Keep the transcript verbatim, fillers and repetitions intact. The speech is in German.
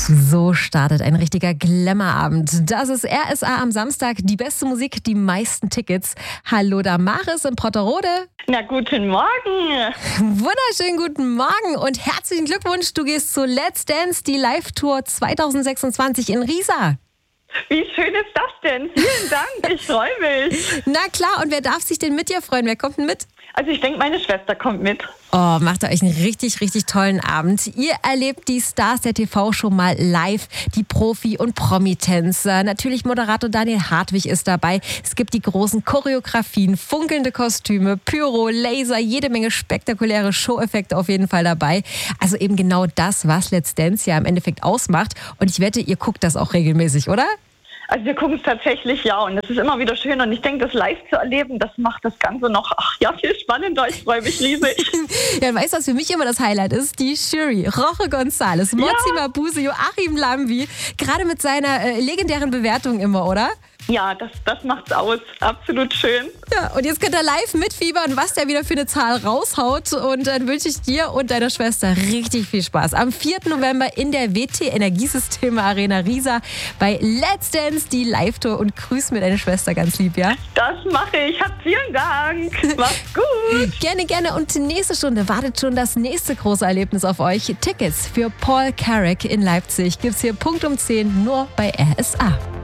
So startet ein richtiger Glamour-Abend. Das ist R S A am Samstag. Die beste Musik, die meisten Tickets. Hallo Damaris in Potterode. Na, guten Morgen. Wunderschönen guten Morgen und herzlichen Glückwunsch. Du gehst zu Let's Dance, die Live-Tour zwanzig sechsundzwanzig in Riesa. Wie schön ist das denn? Vielen Dank, ich freue mich. Na klar, und wer darf sich denn mit dir freuen? Wer kommt denn mit? Also ich denke, meine Schwester kommt mit. Oh, macht euch einen richtig, richtig tollen Abend. Ihr erlebt die Stars der T V-Show mal live, die Profi- und Promi-Tänzer. Natürlich Moderator Daniel Hartwig ist dabei. Es gibt die großen Choreografien, funkelnde Kostüme, Pyro, Laser, jede Menge spektakuläre Show-Effekte auf jeden Fall dabei. Also eben genau das, was Let's Dance ja im Endeffekt ausmacht. Und ich wette, ihr guckt das auch regelmäßig, oder? Also wir gucken es tatsächlich, ja, und es ist immer wieder schön und ich denke, das live zu erleben, das macht das Ganze noch, ach ja, viel spannender. Ich freue mich riesig. Ja, weißt du, was für mich immer das Highlight ist? Die Jury. Roche González, Mozi ja. Mabuse, Joachim Lambi, gerade mit seiner äh, legendären Bewertung immer, oder? Ja, das, das macht's aus. Absolut schön. Ja, und jetzt könnt ihr live mitfiebern, was der wieder für eine Zahl raushaut. Und dann wünsche ich dir und deiner Schwester richtig viel Spaß. Am vierten November in der W T Energiesysteme Arena Riesa bei Let's Dance, die Live-Tour. Und grüß mir deine Schwester ganz lieb, ja? Das mache ich. Hab vielen Dank. Mach's gut. Gerne, gerne. Und nächste Stunde wartet schon das nächste große Erlebnis auf euch. Tickets für Paul Carrack in Leipzig gibt's hier Punkt um zehn nur bei R S A.